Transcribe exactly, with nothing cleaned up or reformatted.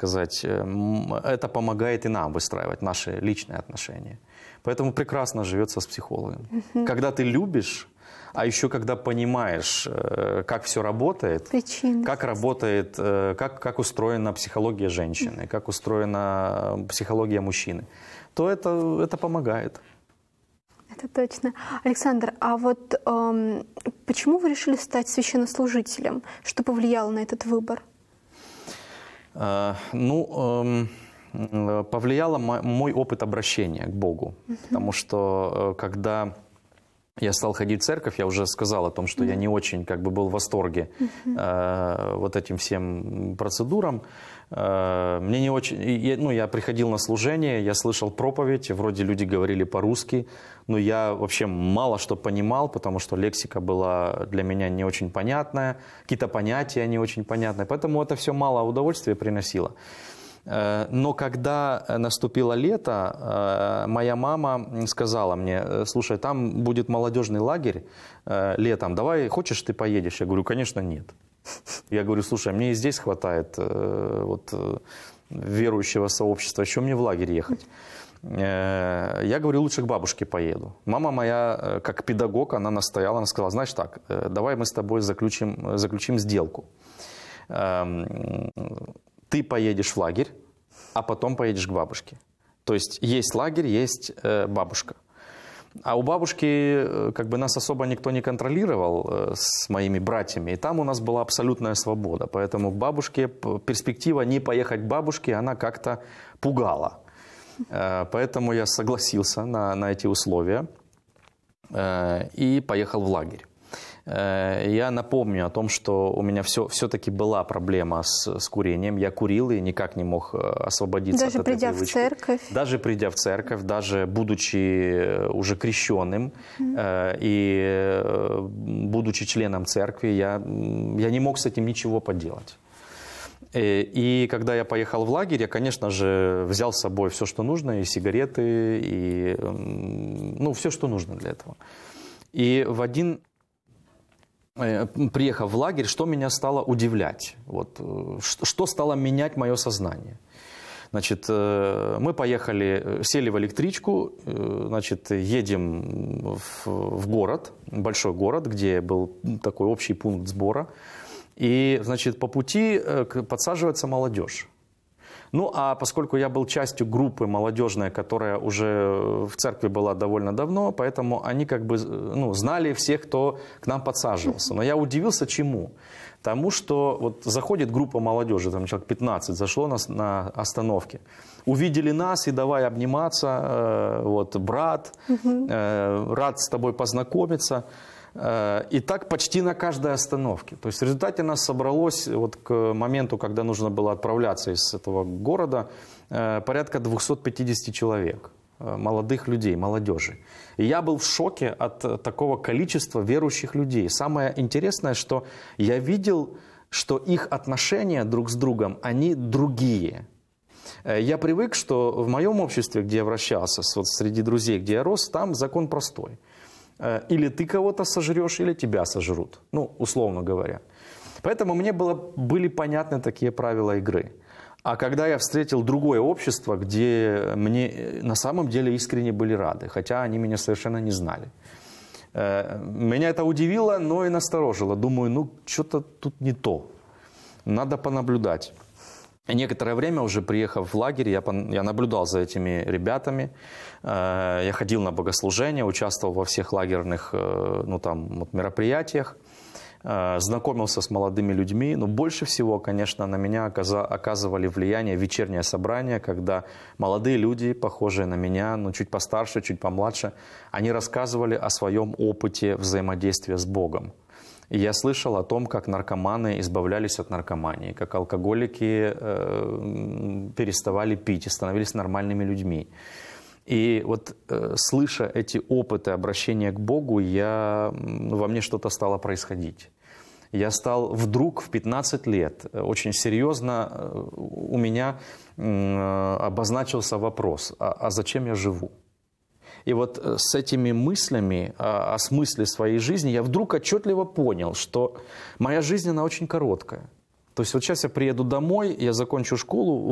сказать, это помогает и нам выстраивать наши личные отношения. Поэтому прекрасно живется с психологом. Угу. Когда ты любишь, а еще когда понимаешь, как все работает, причины, как работает, как, как устроена психология женщины, как устроена психология мужчины, то это, это помогает. Это точно. Александр, а вот эм, почему вы решили стать священнослужителем? Что повлияло на этот выбор? Э, ну, э, повлияло мой опыт обращения к Богу. Uh-huh. Потому что, когда я стал ходить в церковь, я уже сказал о том, что uh-huh. я не очень как бы, был в восторге uh-huh. э, вот этим всем процедурам. Мне не очень, я, ну, я приходил на служение, я слышал проповедь, вроде люди говорили по-русски, но я вообще мало что понимал, потому что лексика была для меня не очень понятная, какие-то понятия не очень понятные, поэтому это все мало удовольствия приносило. Но когда наступило лето, моя мама сказала мне: слушай, там будет молодежный лагерь летом, давай, хочешь, ты поедешь? Я говорю, конечно, нет. Я говорю, слушай, мне и здесь хватает э, вот, э, верующего сообщества, еще мне в лагерь ехать. Э, я говорю, лучше к бабушке поеду. Мама моя, э, как педагог, она настояла, она сказала, знаешь так, э, давай мы с тобой заключим, заключим сделку. Э, ты поедешь в лагерь, а потом поедешь к бабушке. То есть есть лагерь, есть э, бабушка. А у бабушки как бы нас особо никто не контролировал с моими братьями, и там у нас была абсолютная свобода. Поэтому к бабушке, перспектива не поехать к бабушке, она как-то пугала. Поэтому я согласился на, на эти условия и поехал в лагерь. Я напомню о том, что у меня все, все-таки была проблема с, с курением. Я курил и никак не мог освободиться даже от этой придя привычки. в церковь? Даже придя в церковь, даже будучи уже крещенным mm-hmm. и будучи членом церкви, я, я не мог с этим ничего поделать. И, и когда я поехал в лагерь, я, конечно же, взял с собой все, что нужно, и сигареты, и ну, все, что нужно для этого. И в один... Приехав в лагерь, что меня стало удивлять? Вот, что стало менять мое сознание? Значит, мы поехали, сели в электричку, значит, едем в, в город, большой город, где был такой общий пункт сбора. И, значит, по пути подсаживается молодежь. Ну, а поскольку я был частью группы молодежной, которая уже в церкви была довольно давно, поэтому они как бы ну, знали всех, кто к нам подсаживался. Но я удивился чему? Тому, что вот заходит группа молодежи, там человек пятнадцать, зашло на, на остановке. Увидели нас и давай обниматься, э, вот, брат, э, рад с тобой познакомиться. И так почти на каждой остановке. То есть в результате нас собралось вот к моменту, когда нужно было отправляться из этого города, порядка двухсот пятидесяти человек, молодых людей, молодежи. И я был в шоке от такого количества верующих людей. Самое интересное, что я видел, что их отношения друг с другом, они другие. Я привык, что в моем обществе, где я вращался, вот среди друзей, где я рос, там закон простой. Или ты кого-то сожрешь, или тебя сожрут, ну, условно говоря. Поэтому мне было, были понятны такие правила игры. А когда я встретил другое общество, где мне на самом деле искренне были рады, хотя они меня совершенно не знали. Меня это удивило, но и насторожило. Думаю, ну, что-то тут не то. Надо понаблюдать. Некоторое время, уже приехав в лагерь, я, я наблюдал за этими ребятами. Я ходил на богослужения, участвовал во всех лагерных ну, там, вот, мероприятиях, знакомился с молодыми людьми. Но больше всего, конечно, на меня оказывали влияние вечернее собрание, когда молодые люди, похожие на меня, ну, чуть постарше, чуть помладше, они рассказывали о своем опыте взаимодействия с Богом. И я слышал о том, как наркоманы избавлялись от наркомании, как алкоголики э, переставали пить и становились нормальными людьми. И вот э, слыша эти опыты обращения к Богу, я, во мне что-то стало происходить. Я стал вдруг в пятнадцать лет, очень серьезно у меня э, обозначился вопрос, а, а зачем я живу? И вот с этими мыслями о, о смысле своей жизни я вдруг отчетливо понял, что моя жизнь, она очень короткая. То есть вот сейчас я приеду домой, я закончу школу,